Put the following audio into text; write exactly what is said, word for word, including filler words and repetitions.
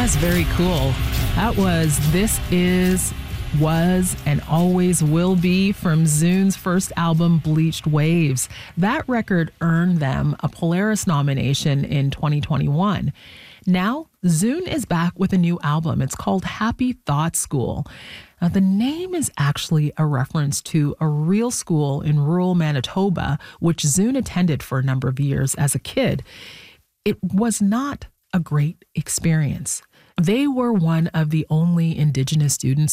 That's very cool. That was This Is, Was, and Always Will Be from Zune's first album, Bleached Waves. That record earned them a Polaris nomination in twenty twenty-one. Now, Zune is back with a new album. It's called Happy Thought School. Now, the name is actually a reference to a real school in rural Manitoba, which Zune attended for a number of years as a kid. It was not a great experience. They were one of the only Indigenous students